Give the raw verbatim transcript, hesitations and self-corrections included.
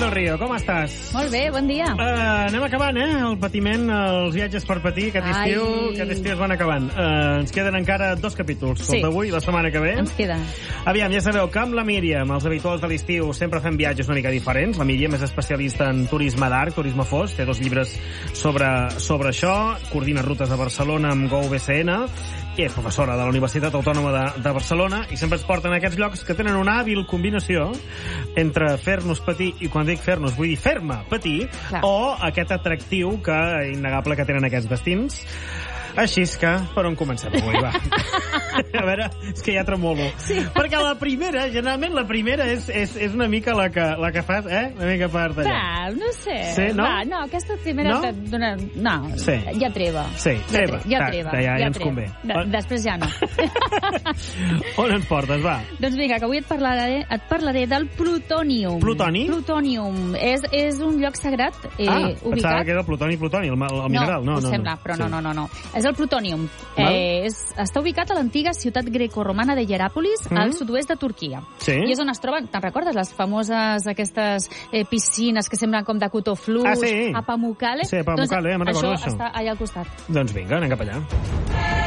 del Río, com estàs? Molt bé, bon dia. Uh, anem acabant, eh? El patiment, els viatges per patir, aquest estiu, Ai. aquest estiu es van acabant. Uh, ens queden encara dos capítols, Sí. el d'avui i la setmana que ve. Ens queda. Aviam, ja sabeu que amb la Míriam, els habituals de l'estiu, sempre fem viatges una mica diferents. La Míriam és especialista en turisme d'art, turisme fos, té dos llibres sobre, sobre això, coordina rutes a Barcelona amb Go U C N, i és professora de la Universitat Autònoma de, de Barcelona, i sempre ens porten a aquests llocs que tenen una hàbil combinació entre fer-nos patir, i quan dic fer-nos vull dir fer-me patir, Clar. o aquest atractiu que innegable que tenen aquests destins. Així és que, per on comencem avui, va? A veure, és que ja tremolo. Sí. Perquè la primera, generalment la primera és, és, és una mica la que, la que fas, eh? Una mica per tallar. Va, no sé. Sí, no? Va, no, aquesta primera... No? te Dona... No, Sí. ja treva. Sí, treva. Ja, Ta- treva. ja- ja ja ens treva. convé. De, després ja no. On ens portes, va? Doncs vinga, que avui et parlaré, et parlaré del plutònium. Plutoni? Plutònium. És, és un lloc sagrat eh, ah, ubicat... pensava que era el plutoni, plutoni, el, el mineral. No, ho no, sembla, no. però Sí. no, no, no, no. És el plutònium. Val. Eh, és, està ubicat a l'antiga ciutat grecoromana de Hieràpolis, Mhm. al sud-oest de Turquia. Sí. I és on es troben, te'n recordes, les famoses aquestes eh, piscines que semblen com de cotó fluix, Ah, sí. a Pamukkale? Sí, a Pamukkale, doncs, me'n recordo d'això. Això està allà al costat. Doncs vinga, anem cap allà.